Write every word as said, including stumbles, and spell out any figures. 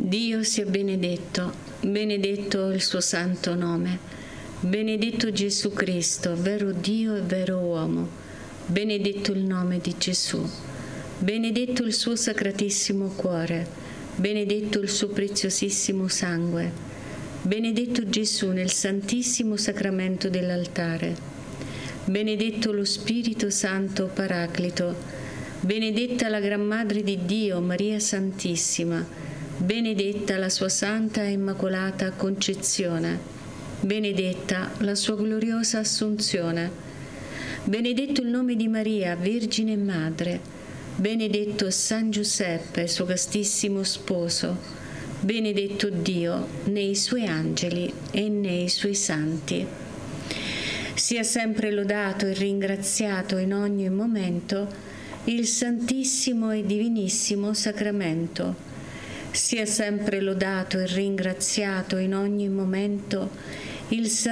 Dio sia benedetto, benedetto il suo santo nome, benedetto Gesù Cristo, vero Dio e vero uomo, benedetto il nome di Gesù, benedetto il suo sacratissimo cuore, benedetto il suo preziosissimo sangue, benedetto Gesù nel santissimo sacramento dell'altare, benedetto lo Spirito Santo Paraclito, benedetta la Gran Madre di Dio, Maria Santissima, benedetta la sua santa e immacolata concezione, benedetta la sua gloriosa assunzione, benedetto il nome di Maria, Vergine e Madre, benedetto San Giuseppe, suo castissimo sposo, benedetto Dio nei suoi angeli e nei suoi santi. Sia sempre lodato e ringraziato in ogni momento il Santissimo e Divinissimo Sacramento. Sia sempre lodato e ringraziato in ogni momento il